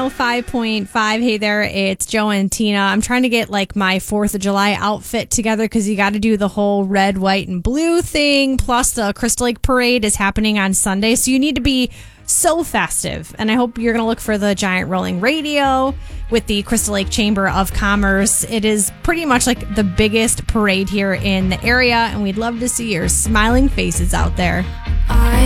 105.5. Hey there, it's Joe and Tina. I'm trying to get like my 4th of July outfit together because you got to do the whole red, white, and blue thing. Plus, the Crystal Lake Parade is happening on Sunday, so you need to be so festive. And I hope you're going to look for the giant rolling radio with the Crystal Lake Chamber of Commerce. It is pretty much like the biggest parade here in the area, and we'd love to see your smiling faces out there.